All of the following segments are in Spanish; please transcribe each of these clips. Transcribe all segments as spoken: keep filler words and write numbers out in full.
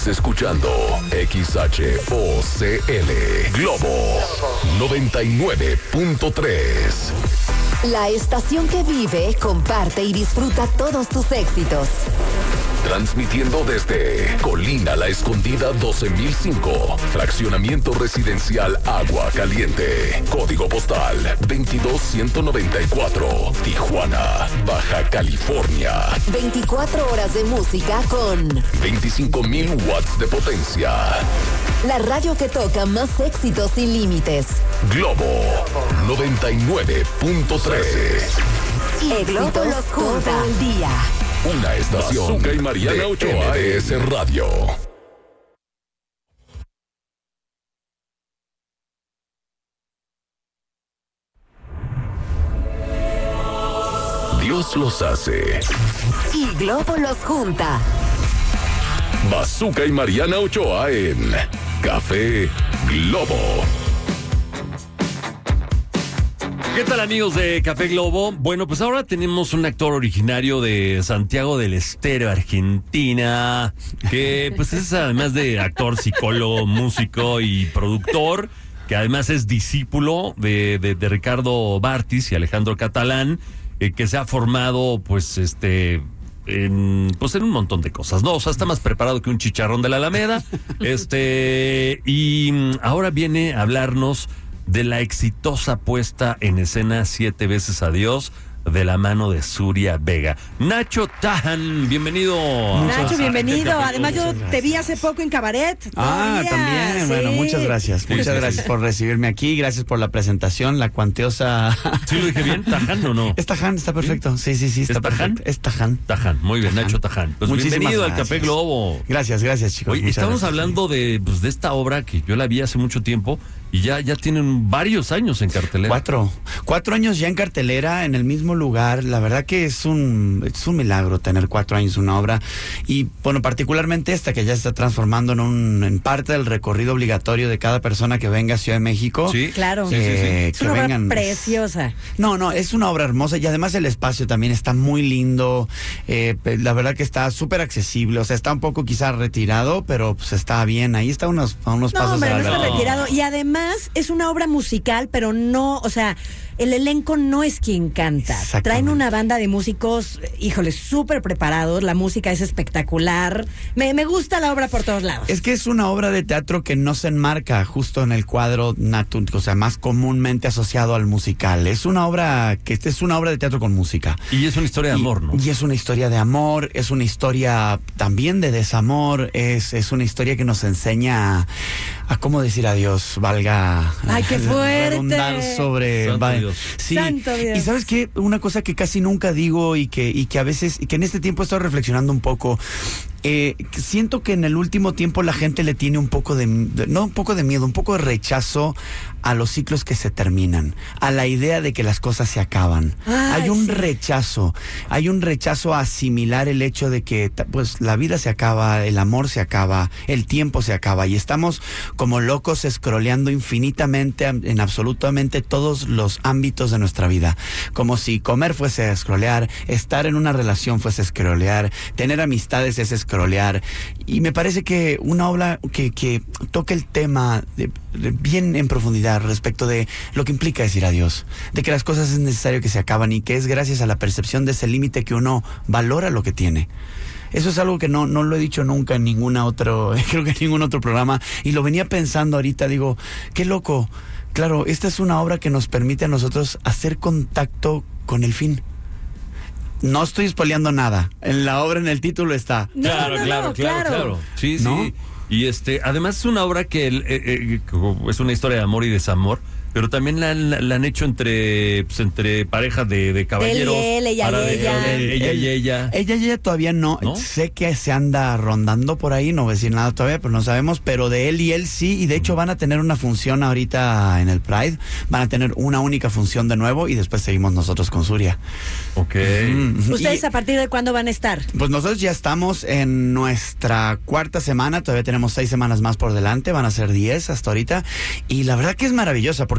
Escuchando X H O C L Globo noventa y nueve punto tres. La estación que vive, comparte y disfruta todos tus éxitos. Transmitiendo desde Colina La Escondida doce mil cinco, Fraccionamiento Residencial Agua Caliente, Código Postal veintidós ciento noventa y cuatro, Tijuana, Baja California. veinticuatro horas de música con veinticinco mil watts de potencia. La radio que toca más éxitos sin límites. Globo noventa y nueve punto tres. El Globo los junta todo el día. Una estación Bazooka y Mariana de Ochoa M D S Radio. Dios los hace. Y Globo los junta. Bazooka y Mariana Ochoa en Café Globo. ¿Qué tal, amigos de Café Globo? Bueno, pues ahora tenemos un actor originario de Santiago del Estero, Argentina, que pues es además de actor, psicólogo, músico y productor, que además es discípulo de, de, de Ricardo Bartis y Alejandro Catalán, eh, que se ha formado pues este... En, pues en un montón de cosas, ¿no? O sea, está más preparado que un chicharrón de la Alameda. Este, y ahora viene a hablarnos de la exitosa puesta en escena Siete veces Adiós, de la mano de Suria Vega. Nacho Tahan, bienvenido. Nacho, bienvenido. Además, yo te vi hace poco en Cabaret. Ah, todavía. también. Sí. Bueno, muchas gracias. Sí, muchas sí, gracias sí. por recibirme aquí. Gracias por la presentación, la cuantiosa. ¿Sí lo dije bien? ¿Tahan o no? Es Tahan, está perfecto. Sí, sí, sí, está ¿Es Tahan? perfecto. Es Tahan. Tahan, muy bien, Tahan. Nacho Tahan. Pues Muchísimas bienvenido al gracias. Café Globo. Gracias, gracias, chicos. Oye, Muchas estamos gracias. hablando de, pues, de esta obra que yo la vi hace mucho tiempo y ya, ya tienen varios años en cartelera. Cuatro. Cuatro años ya en cartelera, en el mismo lugar. La verdad que es un, es un milagro tener cuatro años una obra. Y, bueno, particularmente esta que ya se está transformando en un en parte del recorrido obligatorio de cada persona que venga a Ciudad de México. Sí, Claro. Sí, sí, sí. Eh, Es que una obra vengan. preciosa. No, no, es una obra hermosa y además el espacio también está muy lindo. Eh, la verdad que está súper accesible. O sea, está un poco quizás retirado, pero pues está bien. Ahí está unos, a unos No, pasos hombre, de no la está No. retirado. Y además es una obra musical, pero no, o sea, el elenco no es quien canta. Exactamente. Traen una banda de músicos, híjole, súper preparados. La música es espectacular. Me, me gusta la obra por todos lados. Es que es una obra de teatro que no se enmarca justo en el cuadro natu, o sea, más comúnmente asociado al musical. Es una obra que esta es una obra de teatro con música. Y es una historia de Y- amor, ¿no? Y es una historia de amor, es una historia también de desamor, es, es una historia que nos enseña a, a cómo decir adiós, valga ¡Ay, qué fuerte! redundar sobre Santo va- Dios. Sí. Santo Dios. Y sabes qué, una cosa que casi nunca digo y que, y que a veces, y que en este tiempo estoy reflexionando un poco. Eh, siento que en el último tiempo la gente le tiene un poco de, de, no un poco de miedo, un poco de rechazo a los ciclos que se terminan, a la idea de que las cosas se acaban. Ay, hay un sí. rechazo, hay un rechazo a asimilar el hecho de que ta- pues la vida se acaba, el amor se acaba, el tiempo se acaba y estamos como locos scrolleando infinitamente am- en absolutamente todos los ámbitos de nuestra vida, como si comer fuese a scrollear, estar en una relación fuese a scrollear, tener amistades es scrollear. Y me parece que una obra que, que toca el tema de, de bien en profundidad respecto de lo que implica decir adiós, de que las cosas es necesario que se acaban y que es gracias a la percepción de ese límite que uno valora lo que tiene. Eso es algo que no, no lo he dicho nunca en ninguna otro, creo que en ningún otro programa, y lo venía pensando ahorita, digo, qué loco. Claro, esta es una obra que nos permite a nosotros hacer contacto con el fin. No estoy spoileando nada. En la obra, en el título está. No, Claro, no, claro, no, claro, claro. Sí, ¿No? sí. Y este, además es una obra que el, eh, eh, es una historia de amor y desamor, pero también la, la, la han hecho entre, pues, entre parejas de, de caballeros. Él y él, ella y para de- ella. de- ella y ella. Ella y ella todavía no, ¿No? sé que se anda rondando por ahí, no voy a decir nada todavía, pero no sabemos, pero de él y él sí, y de hecho van a tener una función ahorita en el Pride, van a tener una única función de nuevo y después seguimos nosotros con Suria. Ok. Mm, ¿Ustedes y- a partir de cuándo van a estar? Pues nosotros ya estamos en nuestra cuarta semana, todavía tenemos seis semanas más por delante, van a ser diez hasta ahorita, y la verdad que es maravillosa, porque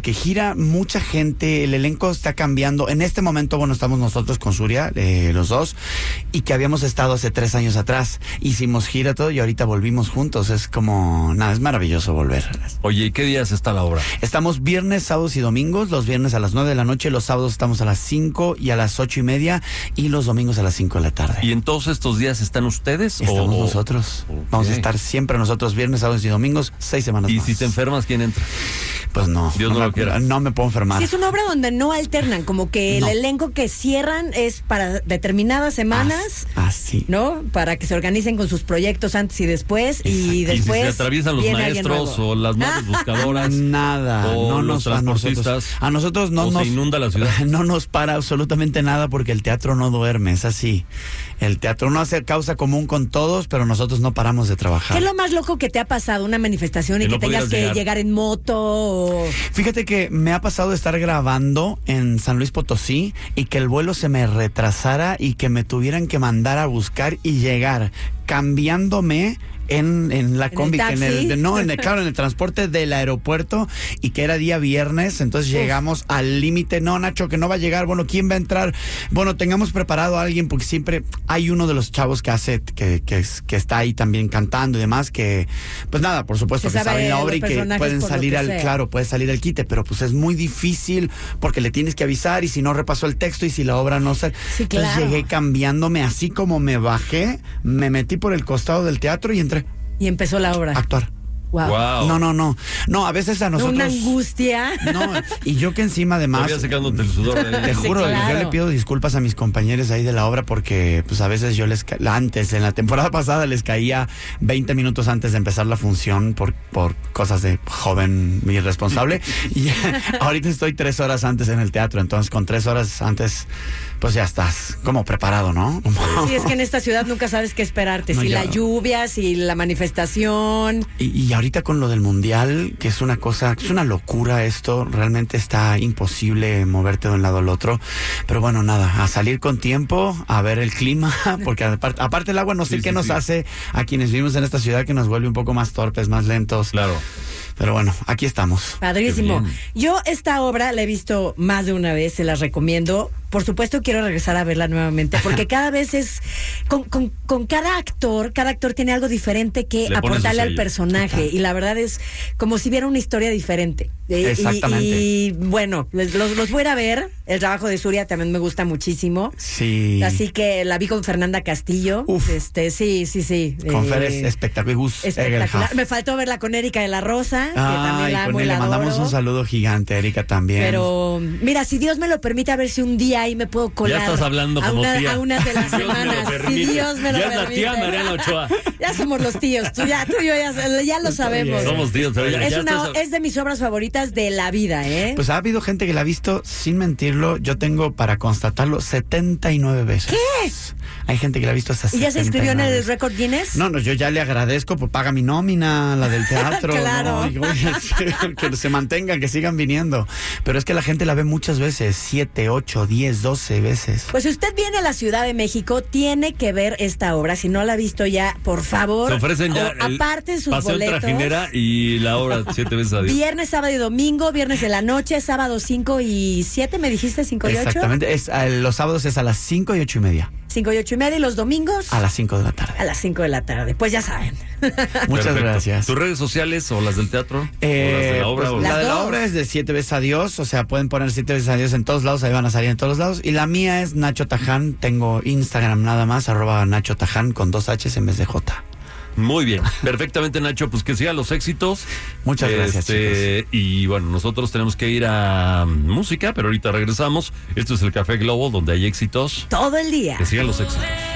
porque gira mucha gente, el elenco está cambiando. En este momento, bueno, estamos nosotros con Surya, eh, los dos, y que habíamos estado hace tres años atrás. Hicimos gira todo y ahorita volvimos juntos. Es como, nada, es maravilloso volver. Oye, ¿y qué días está la obra? Estamos viernes, sábados y domingos. Los viernes a las nueve de la noche, los sábados estamos a las cinco y a las ocho y media, y los domingos a las cinco de la tarde. ¿Y en todos estos días están ustedes? Estamos o... nosotros. Okay. Vamos a estar siempre nosotros viernes, sábados y domingos, seis semanas ¿Y más. si te enfermas, quién entra? Pues no. Dios no, no lo me, quiera. No me puedo enfermar. Sí, es una obra donde no alternan, como que No. el elenco que cierran es para determinadas semanas, Así. ¿no? Para que se organicen con sus proyectos antes y después, y Exacto. después ¿Y si se atraviesan los viene alguien maestros nuevo. o las madres buscadoras? Nada, o no los nos a nosotros, transportistas, a nosotros no o nos se inunda la ciudad. No nos para absolutamente nada porque el teatro no duerme, es así. El teatro no hace causa común con todos, pero nosotros no paramos de trabajar. ¿Qué es lo más loco que te ha pasado? Una manifestación y Que que, no tengas pudieras que llegar. llegar. en moto o... Fíjate que me ha pasado de estar grabando en San Luis Potosí y que el vuelo se me retrasara y que me tuvieran que mandar a buscar y llegar cambiándome en, en la ¿En combi, el que en taxi? el, de- no, en el, claro, en el transporte del aeropuerto, y que era día viernes, entonces Uf. llegamos al límite. No, Nacho, que no va a llegar. Bueno, ¿quién va a entrar? Bueno, tengamos preparado a alguien, porque siempre hay uno de los chavos que hace, que, que, es- que está ahí también cantando y demás, que, pues nada, por supuesto Que que, sabe saben la los obra y que personajes pueden por lo salir que al, sea. claro, puede salir al quite, pero pues es muy difícil porque le tienes que avisar, y si no repasó el texto y si la obra no sale. Sí, claro. Entonces llegué cambiándome, así como me bajé, me metí por el costado del teatro y entré Y empezó la obra. a actuar. Wow. Wow. No, no, no. No, a veces a nosotros. Una angustia. No, y yo que encima además. Todavía secándote el sudor. ¿eh? Te Sí, juro, claro. yo le pido disculpas a mis compañeros ahí de la obra porque pues a veces yo les ca- antes, en la temporada pasada les caía veinte minutos antes de empezar la función por, por cosas de joven irresponsable, y ahorita estoy tres horas antes en el teatro, entonces con tres horas antes pues ya estás como preparado, ¿no? Sí, es que en esta ciudad nunca sabes qué esperarte. No, si ya. la lluvia, si la manifestación. Y, y ahorita con lo del mundial, que es una cosa, es una locura esto, realmente está imposible moverte de un lado al otro. Pero bueno, nada, a salir con tiempo, a ver el clima, porque aparte, aparte el agua no sé Sí, qué sí, nos sí. hace a quienes vivimos en esta ciudad, que nos vuelve un poco más torpes, más lentos. Claro. Pero bueno, aquí estamos. Padrísimo. Qué bien. Yo esta obra la he visto más de una vez, se las recomiendo. Por supuesto quiero regresar a verla nuevamente, porque cada vez es, con, con, con cada actor, cada actor tiene algo diferente que Le pone su aportarle al sello. personaje, y la verdad es como si viera una historia diferente. Eh, Exactamente. Y, y, bueno, les- los, los voy a ir a ver. El trabajo de Surya también me gusta muchísimo. Sí. Así que la vi con Fernanda Castillo. Uf. Este, sí, sí, sí. Con eh, Fer es espectacular. Gus espectacular. Egelhaf. Me faltó verla con Erika de la Rosa, que también Ay, la amo con y él la le mandamos adoro. un saludo gigante, Erika también. Pero mira, si Dios me lo permite, a ver si un día ahí me puedo colar. Ya estás hablando a como una, tía. a una de las Dios me lo semanas. Si permite. Dios me lo Ya es la permite. tía Mariana Ochoa. Ya somos los tíos. Tú, ya, tú y yo ya, ya lo sabemos. Somos tíos, pero ya, es, ya una, estás- es de mis obras favoritas de la vida, ¿eh? Pues ha habido gente que la ha visto, sin mentirlo, yo tengo para constatarlo setenta y nueve veces. ¿Qué? Hay gente que la ha visto hasta ¿Y ya se inscribió en setenta y nueve el veces. récord Guinness? No, no, yo ya le agradezco, pues paga mi nómina, la del teatro. Claro. ¿no? Y, oye, que se mantengan, que sigan viniendo. Pero es que la gente la ve muchas veces, siete, ocho, diez, doce veces. Pues si usted viene a la Ciudad de México, tiene que ver esta obra. Si no la ha visto ya, por favor. Se ofrecen ya o el aparte sus paseo en boletos. trajinera y la obra siete veces a diez. Viernes, sábado y domingo, viernes de la noche, sábado cinco y siete, ¿me dijiste cinco y ocho? Exactamente, es, a, los sábados es a las cinco y ocho y media. cinco y ocho y media, y los domingos A las cinco de la tarde. a las cinco de la tarde. Pues ya saben. Muchas Perfecto. gracias. ¿Tus redes sociales o las del teatro? Eh, ¿O las de la obra? pues, o la Las de la dos. obra es de siete veces a Dios, o sea, pueden poner siete veces a Dios en todos lados, ahí van a salir en todos lados. Y la mía es Nacho Taján, tengo Instagram nada más, arroba Nacho Taján con dos H's en vez de J. Muy bien, perfectamente, Nacho, pues que sigan los éxitos. Muchas gracias, Este, y bueno, nosotros tenemos que ir a música, pero ahorita regresamos. Esto es el Café Globo, donde hay éxitos. Todo el día. Que sigan los éxitos.